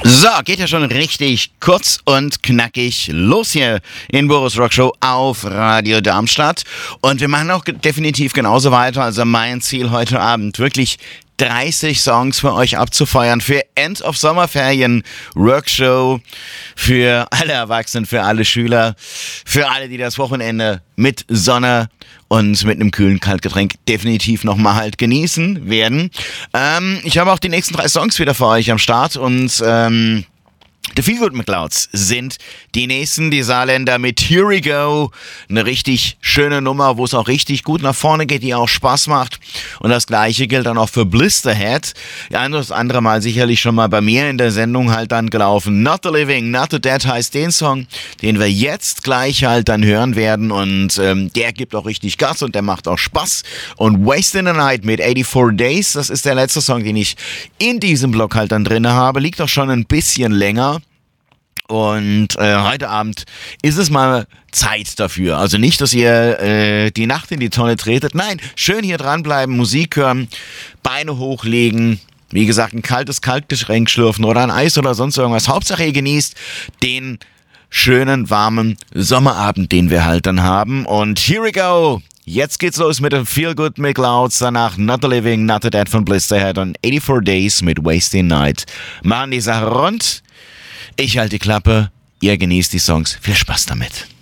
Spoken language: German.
So, geht ja schon richtig kurz und knackig los hier in Boris Rock Show auf Radio Darmstadt. Und wir machen auch definitiv genauso weiter. Also mein Ziel heute Abend, wirklich 30 Songs für euch abzufeuern für End of Sommerferien Workshow, für alle Erwachsenen, für alle Schüler, für alle, die das Wochenende mit Sonne und mit einem kühlen Kaltgetränk definitiv nochmal halt genießen werden. Ich habe auch die nächsten 3 Songs wieder für euch am Start und The Feel Good McClouds sind die nächsten, die Saarländer mit Here We Go. Eine richtig schöne Nummer, wo es auch richtig gut nach vorne geht, die auch Spaß macht. Und das Gleiche gilt dann auch für Blisterhead. Ja, ein oder das andere Mal sicherlich schon mal bei mir in der Sendung halt dann gelaufen. Not the Living, Not the Dead heißt den Song, den wir jetzt gleich halt dann hören werden. Und der gibt auch richtig Gas und der macht auch Spaß. Und Wasting the Night mit 84 Days, das ist der letzte Song, den ich in diesem Block halt dann drin habe. Liegt auch schon ein bisschen länger. Und heute Abend ist es mal Zeit dafür. Also nicht, dass ihr die Nacht in die Tonne tretet. Nein, schön hier dranbleiben, Musik hören, Beine hochlegen. Wie gesagt, ein kaltes Kaltgetränk schlürfen oder ein Eis oder sonst irgendwas. Hauptsache ihr genießt den schönen, warmen Sommerabend, den wir halt dann haben. Und here we go. Jetzt geht's los mit dem Feel Good McClouds, danach Not the Living, Not the Dead von Blisterhead und 84 Days mit Wasting Night. Machen die Sache rund. Ich halte die Klappe, ihr genießt die Songs. Viel Spaß damit.